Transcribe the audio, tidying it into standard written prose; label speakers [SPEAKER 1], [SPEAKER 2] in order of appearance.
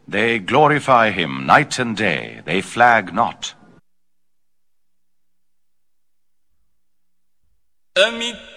[SPEAKER 1] They glorify him night and day, they flag not.